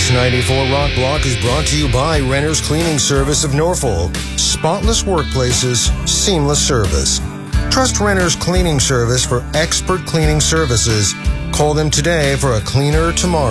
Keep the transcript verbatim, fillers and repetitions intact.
This ninety-four Rock Block is brought to you by Renner's Cleaning Service of Norfolk. Spotless workplaces, seamless service. Trust Renner's Cleaning Service for expert cleaning services. Call them today for a cleaner tomorrow.